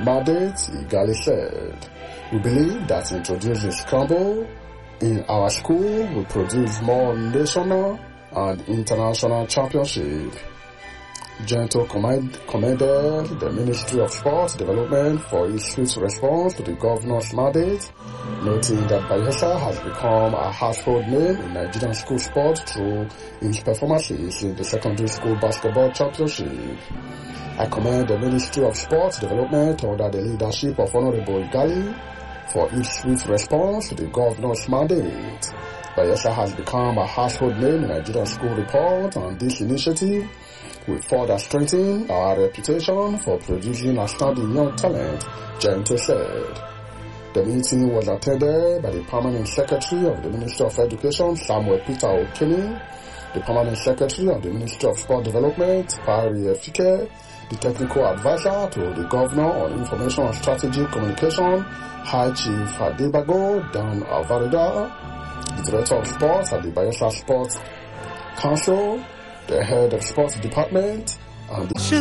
mandate, Igali said. We believe that introducing scramble in our school will produce more national and international championship. Gento commended the Ministry of Sports Development for its swift response to the governor's mandate, noting that Bayelsa has become a household name in Nigerian school sport through its performances in the secondary school basketball championship. I commend the Ministry of Sports Development under the leadership of Honorable Igali for its swift response to the governor's mandate. Bayelsa has become a household name in Nigerian school report, and this initiative will further strengthen our reputation for producing outstanding young talent, Gento said. The meeting was attended by the Permanent Secretary of the Ministry of Education, Samuel Peter Okene, the Permanent Secretary of the Ministry of Sport Development, Pari Efike, the Technical Advisor to the Governor on Information and Strategic Communication, High Chief Adebago Dan Alvareda, the Director of Sports at the Bayelsa Sports Council, the Head of Sports Department, and the